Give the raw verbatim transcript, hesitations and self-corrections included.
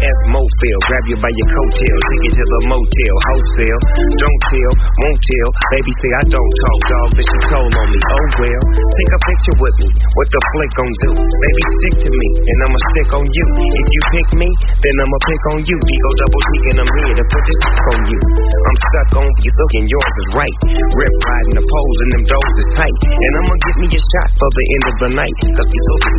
ass Mofil, grab you by your coattail, take you to the motel, wholesale. Don't tell, won't tell. Baby say I don't talk, dog, but she told on me. Oh well, take a picture with me. What the flick gon' do? Baby, stick to me, and I'ma stick on you. If you pick me, then I'ma pick on you. Digo double G and I'm here to put this on you. I'm stuck on you, looking yours is right. Rip riding the poles and them doors is tight. And I'ma get me a shot for the end of the night. Cause these